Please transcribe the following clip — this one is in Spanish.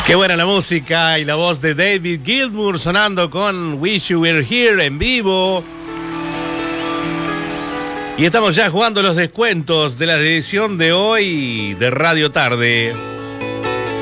Qué buena la música y la voz de David Gilmour sonando con Wish You Were Here en vivo. Y estamos ya jugando los descuentos de la edición de hoy de Radio Tarde.